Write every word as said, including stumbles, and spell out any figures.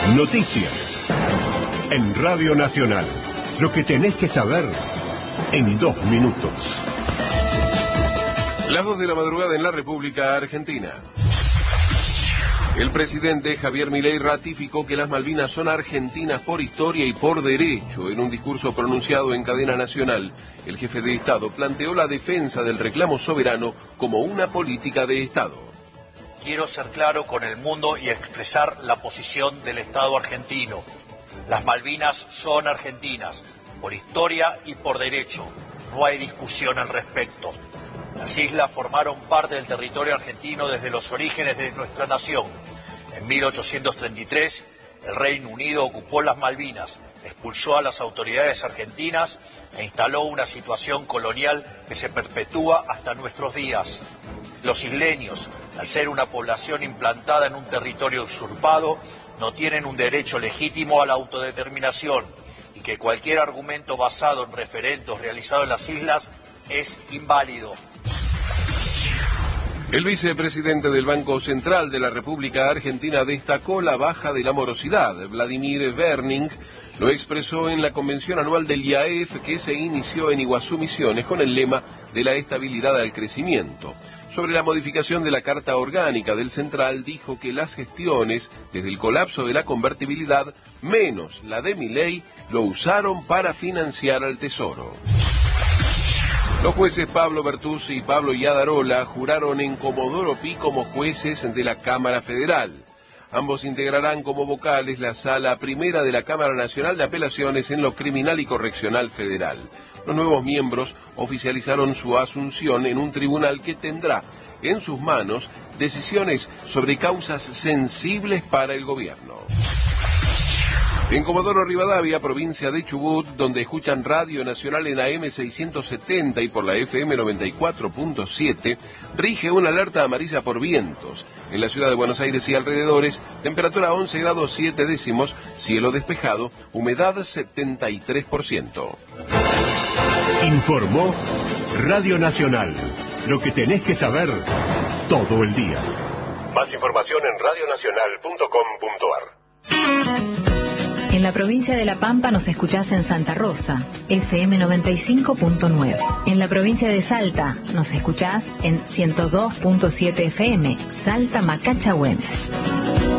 Noticias. En Radio Nacional. Lo que tenés que saber en dos minutos. Las dos de la madrugada en la República Argentina. El presidente Javier Milei ratificó que las Malvinas son argentinas por historia y por derecho. En un discurso pronunciado en cadena nacional, el jefe de Estado planteó la defensa del reclamo soberano como una política de Estado. Quiero ser claro con el mundo y expresar la posición del Estado argentino. Las Malvinas son argentinas, por historia y por derecho. No hay discusión al respecto. Las islas formaron parte del territorio argentino desde los orígenes de nuestra nación. En mil ochocientos treinta y tres, el Reino Unido ocupó las Malvinas, expulsó a las autoridades argentinas e instaló una situación colonial que se perpetúa hasta nuestros días. Los isleños, al ser una población implantada en un territorio usurpado, no tienen un derecho legítimo a la autodeterminación y que cualquier argumento basado en referendos realizados en las islas es inválido. El vicepresidente del Banco Central de la República Argentina destacó la baja de la morosidad. Vladimir Werning lo expresó en la convención anual del I A E F que se inició en Iguazú Misiones con el lema de la estabilidad al crecimiento. Sobre la modificación de la Carta Orgánica del Central, dijo que las gestiones, desde el colapso de la convertibilidad, menos la de Milei, lo usaron para financiar al Tesoro. Los jueces Pablo Bertuzzi y Pablo Iadarola juraron en Comodoro Pi como jueces de la Cámara Federal. Ambos integrarán como vocales la Sala Primera de la Cámara Nacional de Apelaciones en lo Criminal y Correccional Federal. Los nuevos miembros oficializaron su asunción en un tribunal que tendrá en sus manos decisiones sobre causas sensibles para el gobierno. En Comodoro Rivadavia, provincia de Chubut, donde escuchan Radio Nacional en A M seiscientos setenta y por la F M noventa y cuatro punto siete, rige una alerta amarilla por vientos. En la ciudad de Buenos Aires y alrededores, temperatura once grados siete décimos, cielo despejado, humedad setenta y tres por ciento. Informó Radio Nacional. Lo que tenés que saber todo el día. Más información en radio nacional punto com punto a r. En la provincia de La Pampa nos escuchás en Santa Rosa, F M noventa y cinco punto nueve. En la provincia de Salta nos escuchás en ciento dos punto siete F M, Salta Macacha Güemes.